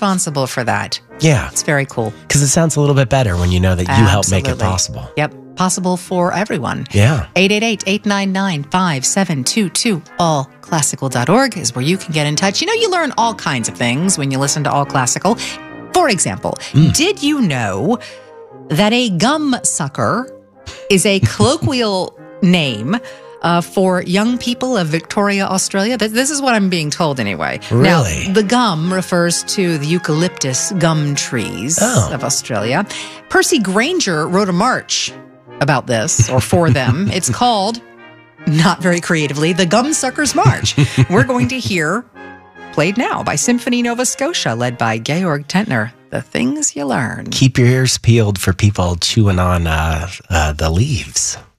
responsible for that. Yeah. It's very cool. Because it sounds a little bit better when you know that you help make it possible. Yep. Possible for everyone. Yeah. 888-899-5722. Allclassical.org is where you can get in touch. You know, you learn all kinds of things when you listen to All Classical. For example, did you know that a gum sucker is a colloquial name for young people of Victoria, Australia? This is what I'm being told anyway. Really? Now, the gum refers to the eucalyptus gum trees of Australia. Percy Granger wrote a march about this, or for them. It's called, not very creatively, the Gum Suckers March. We're going to hear, played now by Symphony Nova Scotia, led by Georg Tentner, The Things You Learn. Keep your ears peeled for people chewing on the leaves.